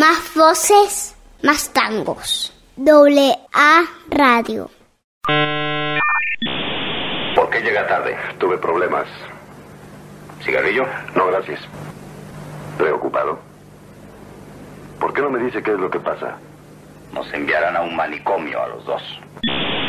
Más voces, más tangos. AA Radio. ¿Por qué llega tarde? Tuve problemas. ¿Cigarrillo? No, gracias. Preocupado. ¿Por qué no me dice qué es lo que pasa? Nos enviarán a un manicomio a los dos.